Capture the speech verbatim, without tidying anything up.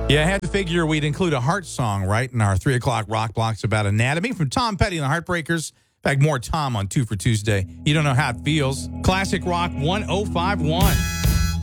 Yeah, I had to figure we'd include a heart song, right, in our three o'clock rock blocks about anatomy from Tom Petty and the Heartbreakers. In fact, more Tom on Two for Tuesday. You don't know how it feels. Classic Rock one oh five point one.